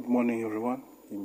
morning, everyone.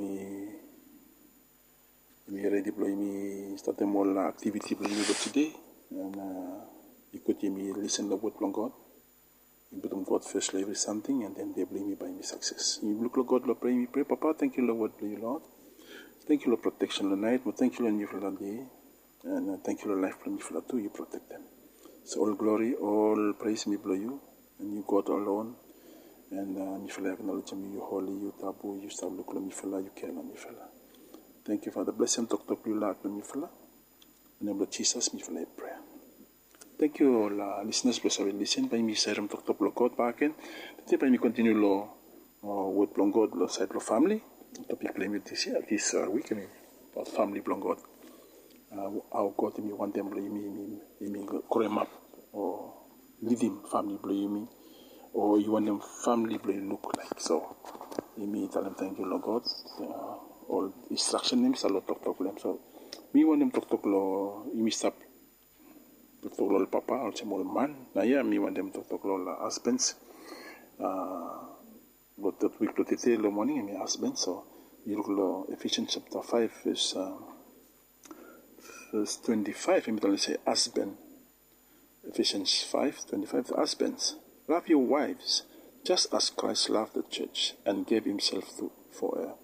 Imi ready blo imi start the more activity blo imi today, and you could listen the word from God. You put God first, every something, and then they blame me by my success. You look at God, Lord, pray me, pray, Papa. Thank you, Lord, word, Lord. Thank you, Lord, protection tonight. But thank you, Lord, you for that day, and thank you, Lord, life from you for that too. You protect them. So all glory, all praise me, blow you, and you God alone. And me fella acknowledge me, you holy, you tabu, you start look me fella, you care me fella. Thank you, Father. Bless him, talk you lot me fella. In the name of Jesus, me fella prayer. Thank you, listeners, bless our listen. By me, serum talk God back in. Then by me continue lo word blong God, lo side lo family. Topic play me this year, this week, about family blong God. How God me want them, me call him up or lead him family, me. Or you want them family to look like. So, me tell them thank you, Lord God. All instruction names, a lot talk them. So, me want them talk lo, me stop talk lo papa, or some old man. Now, yeah, me want them talk lo husbands. But that week to today, lo morning, me husband. So, you look lo Ephesians chapter 5, verse 25. Me tell say husband. Ephesians 5:25. The husbands. Love your wives, just as Christ loved the church and gave himself for her.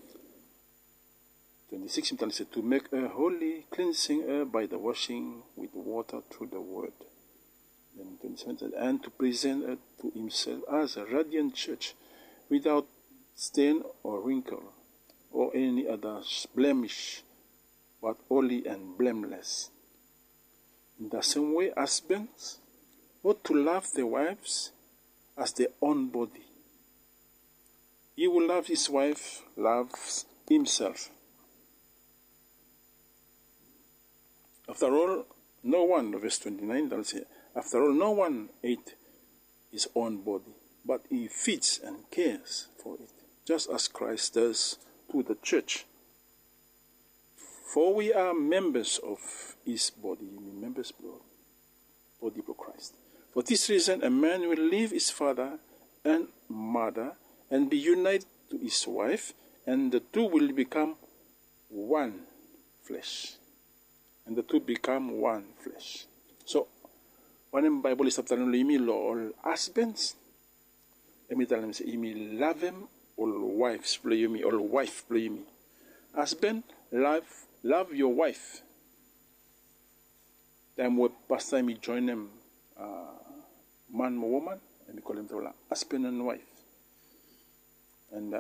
26, it says, to make her holy, cleansing her by the washing with water through the word. Then 27 says, and to present her to himself as a radiant church, without stain or wrinkle, or any other blemish, but holy and blameless. In the same way, husbands ought to love their wives as their own body. He who loves his wife loves himself. After all, no one, verse 29, that'll say, after all, no one ate his own body, but he feeds and cares for it, just as Christ does to the church. For we are members of his body, members body of Christ. For this reason, a man will leave his father and mother and be united to his wife, and the two will become one flesh. And the two become one flesh. So, when the Bible is telling me, all husbands, let me tell them, say, me love them, all wives play me, all wife play me. Husband, love your wife. Then when past time we join them, man or woman, and we call them husband and wife. And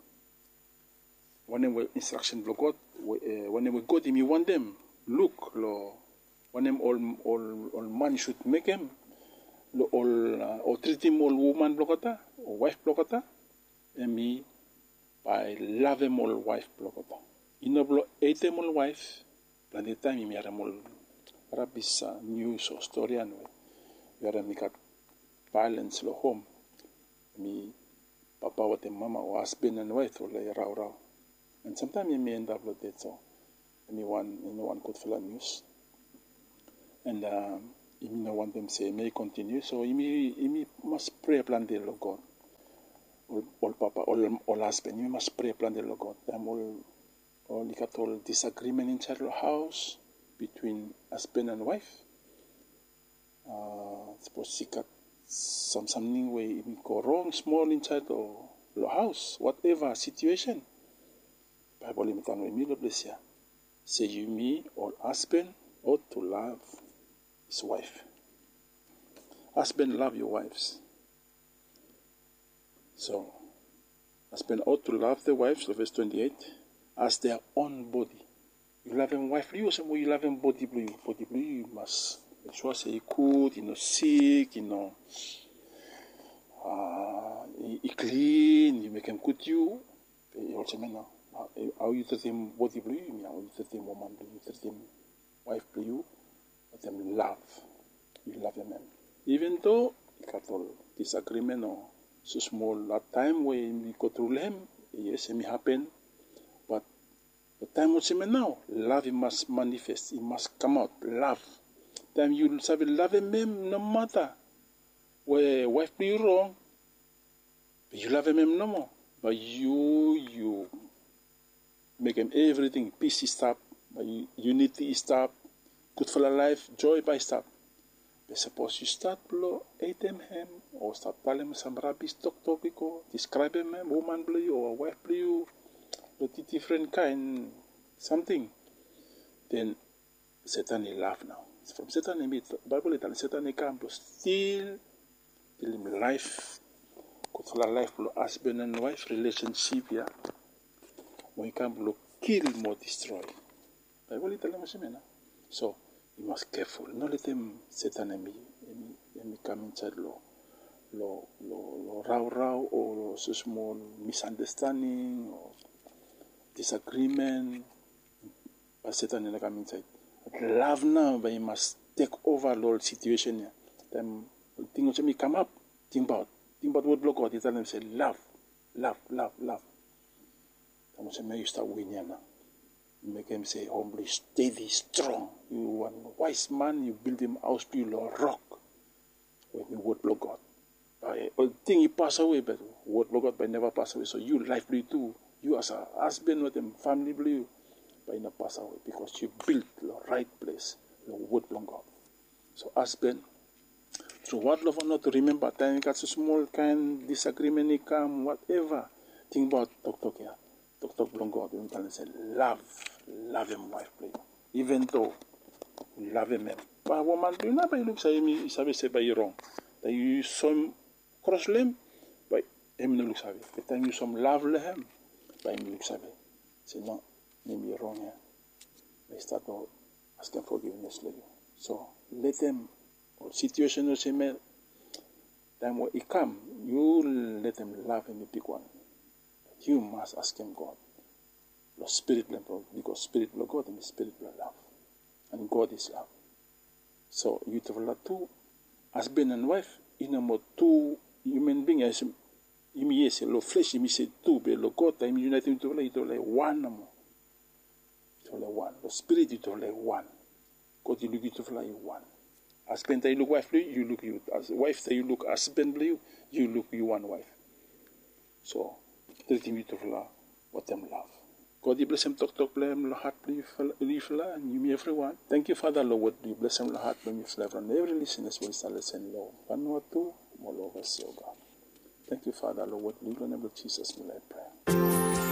when we instruction from God, when we go to him, you want them look, when them all man should make him, or treat him all woman blokata or wife blokata, and me by love him all wife blokata. You know, hate him all wife, but the time you are all rabbis news or story and we are make violence lo home. Me papa with the mama or husband and wife or like raw. And sometimes you may end up like that. So anyone could feel news. And you know want them say may continue. So you must pray plan the Lord God. All papa, all husband, you must pray plan the Lord God. Them all disagreement inside the house between husband and wife. Suppose she got something where it go wrong, small inside the house, whatever situation. Bible limitan with me, bless ya. Say you, me, or husband ought to love his wife. Husband, love your wives. So, husband ought to love their wives, verse 28, as their own body. You love him wife, you love him body blue. Body blue, you must make sure say he good, sick, he clean, you make him good you. Also now, how you treat him body blue, how you treat him woman blue, you treat him wife blue, but them love. You love him. Even though you got all disagreement or so small that time when we go through him, yes, it may happen. But the time what's him now, love it must manifest, it must come out, love. Time you say love him no matter where wife be wrong, but you love him no more. But you make them everything, peace is stop, but unity is stop, good for the life, joy by stop. But suppose you start below eat him, or start telling him some rubbish talk, describe him, woman blue or wife blue, but different kind, something. Then Satan will laugh now. From Satan, Bible tells Satan come to steal life, good for the life, husband and wife relationship, yeah. When you come to kill, more destroy. Bible tells him, so you must careful. Not let him Satan and me come inside lo raw or so small misunderstanding or disagreement. But Satan and come inside. Love now, but you must take over the whole situation. Then things me come up. Think about what block out. He tell them say love. Then you start winning now. You make him say humbly, steady, strong. You are a wise man. You build him house, build a rock. When you word block God, all thing he pass away, but word block God, but never pass away. So you life blue too. You as a husband with him, family blue. But not pass away because you built the right place, the word long God. So husband, through what love or not to remember, time you got so small kind disagreement, he come, whatever. Think about talk here. Talk long God. We can say love him, wife, please. Even though you love him. But woman, you never look say me, is say by you wrong. That you some cross him, but him no look savvy. The time you some love him, but him look savvy. Say no. Maybe wrong here. They start asking forgiveness later. So let them, or situation say, time when he come, you let them love him the big one. But you must ask him God. The spirit because spirit of God and the spirit of love. And God is love. So you have two husband and wife, you know two human beings. You may say flesh, you may say two, but God time united to like one more. Only one. The spirit is only one. God you look it like one. Husband you look wife you look you. As wife you look husband you look you one wife. So treating you to what them love. God you bless him talk play him heart leave and you me everyone. Thank you Father Lord you bless him heart when you flavor and every listeners will start listening Lord. One or two more love us God. Thank you Father Lord in the name of Jesus will I pray.